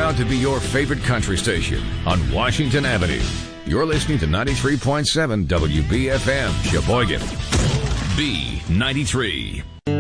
proud to be your favorite country station on Washington Avenue. You're listening to 93.7 WBFM, Sheboygan. B93.